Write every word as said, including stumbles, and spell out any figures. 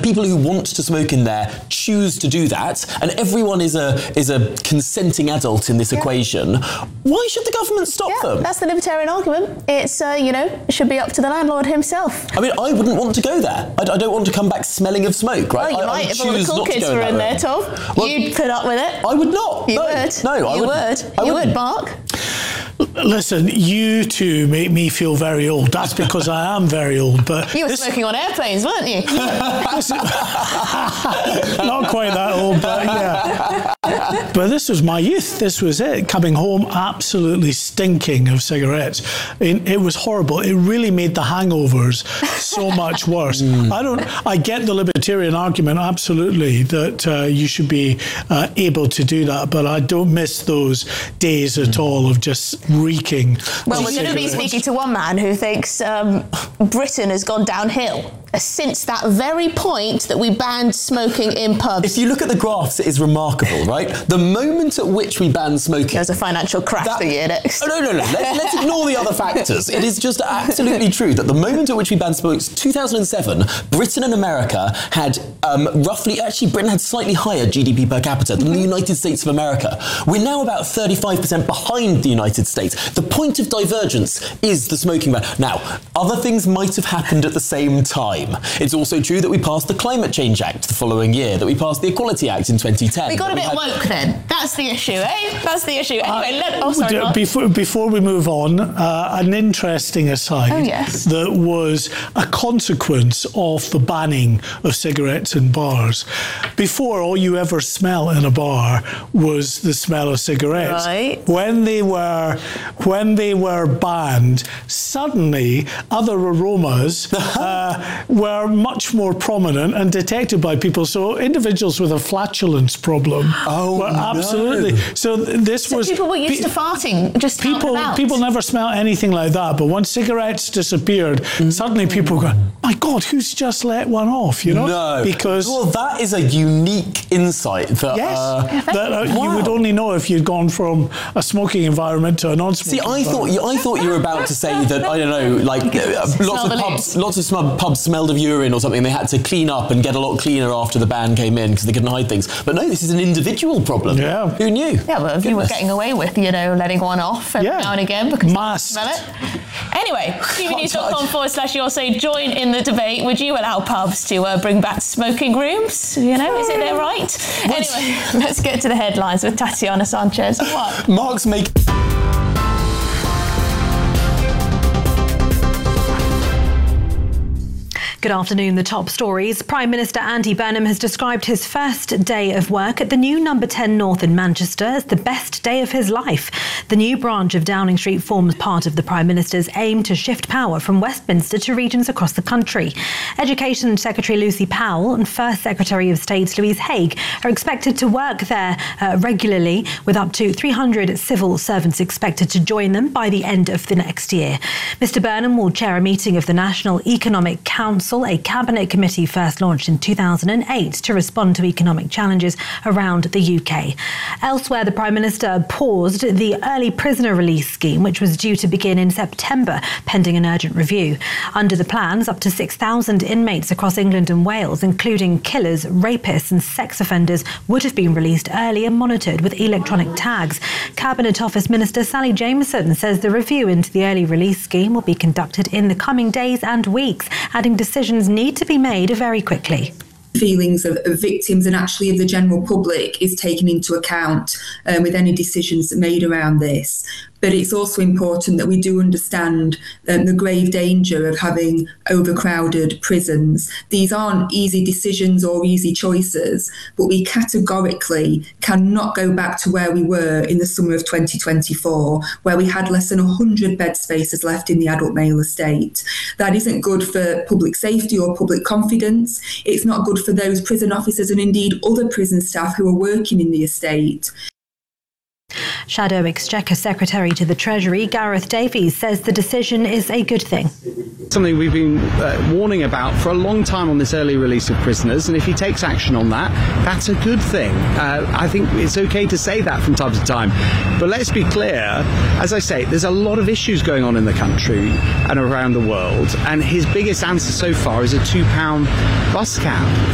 and people who want to smoke in there choose to do that, and everyone is a is a consenting adult in this yeah. equation, why should the government stop yeah, them? That's the libertarian argument. It's, uh, you know, it should be up to the landlord himself. I mean, I wouldn't want to go there. I, I don't want to come back smelling of smoke, right? Well, you I, might I if all the cool kids were in there, Tom. Well, you'd put up with it. I would not. You no. would. No, I you wouldn't. would. I you wouldn't. would, Mark. Listen, you two make me feel very old. That's because I am very old. But you were this... smoking on airplanes, weren't you? Not quite that old, but yeah. But this was my youth. This was it. Coming home absolutely stinking of cigarettes. It, it was horrible. It really made the hangovers so much worse. Mm. I don't. I get the libertarian argument absolutely that uh, you should be uh, able to do that, but I don't miss those days at all of just reeking. Well, we're going to be speaking to one man who thinks um, Britain has gone downhill since that very point that we banned smoking in pubs. If you look at the graphs, it is remarkable, right? The moment at which we banned smoking... There was a financial crash that, the year next. Oh, no, no, no. Let's, let's ignore the other factors. It is just absolutely true that the moment at which we banned smoking, two thousand seven, Britain and America had um, roughly... Actually, Britain had slightly higher G D P per capita than the United States of America. We're now about thirty-five percent behind the United States. The point of divergence is the smoking ban. Now, other things might have happened at the same time. It's also true that we passed the Climate Change Act the following year, that we passed the Equality Act in twenty ten. We got a bit had... woke then. That's the issue, eh? That's the issue. Anyway, uh, let... Oh, sorry, Mark. Before, before we move on, uh, an interesting aside oh, yes. that was a consequence of the banning of cigarettes in bars. Before, all you ever smell in a bar was the smell of cigarettes. Right. When they were, when they were banned, suddenly other aromas uh, were much more prominent and detected by people. So individuals with a flatulence problem oh, were absolutely. No. So th- this so was people were used pe- to farting, just people. About. People never smell anything like that. But once cigarettes disappeared, mm. suddenly people go, "My God, who's just let one off?" You know, no. because well, that is a unique insight that, yes, uh, yeah, that uh, wow. you would only know if you'd gone from a smoking environment to a non-smoking. See, I thought you, I thought you were about to say that I don't know, like uh, lots of pubs, lots of sm- pubs smelled of urine or something. They had to clean up and get a lot cleaner after the ban came in because they couldn't hide things. But no, this is an individual problem. Yeah, who knew? Yeah, well, if you were getting away with, you know, letting one off every yeah. now and again because Must. you smell it. Anyway, t v news dot com forward slash your say, join in the debate. Would you allow pubs to uh, bring back smoking rooms? You know, is it their right? What? Anyway, let's get to the headlines with Tatiana Sanchez. What? Mark's making... Good afternoon. The top stories. Prime Minister Andy Burnham has described his first day of work at the new Number ten North in Manchester as the best day of his life. The new branch of Downing Street forms part of the Prime Minister's aim to shift power from Westminster to regions across the country. Education Secretary Lucy Powell and First Secretary of State Louise Haigh are expected to work there uh, regularly, with up to three hundred civil servants expected to join them by the end of the next year. Mister Burnham will chair a meeting of the National Economic Council, a cabinet committee first launched in two thousand eight to respond to economic challenges around the U K. Elsewhere, the Prime Minister paused the early prisoner release scheme, which was due to begin in September, pending an urgent review. Under the plans, up to six thousand inmates across England and Wales, including killers, rapists and sex offenders, would have been released early and monitored with electronic tags. Cabinet Office Minister Sally Jameson says the review into the early release scheme will be conducted in the coming days and weeks, adding decisions need to be made very quickly. Feelings of, of victims and actually of the general public is taken into account um, with any decisions made around this. But it's also important that we do understand um, the grave danger of having overcrowded prisons. These aren't easy decisions or easy choices, but we categorically cannot go back to where we were in the summer of twenty twenty-four, where we had less than one hundred bed spaces left in the adult male estate. That isn't good for public safety or public confidence. It's not good for those prison officers and indeed other prison staff who are working in the estate. Shadow Exchequer Secretary to the Treasury, Gareth Davies, says the decision is a good thing. Something we've been uh, warning about for a long time on this early release of prisoners, and if he takes action on that, that's a good thing. Uh, I think it's okay to say that from time to time. But let's be clear, as I say, there's a lot of issues going on in the country and around the world, and his biggest answer so far is a two pound bus cap.